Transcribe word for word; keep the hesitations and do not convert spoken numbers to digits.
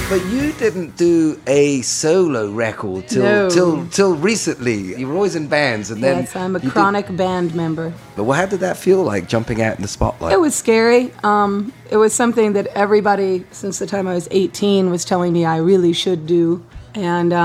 But you didn't do a solo record till No. till till recently. You were always in bands, and then Yes, I'm a you did- chronic band member. But how did that feel like, jumping out in the spotlight? It was scary. Um, it was something that everybody, since the time I was eighteen, was telling me I really should do. And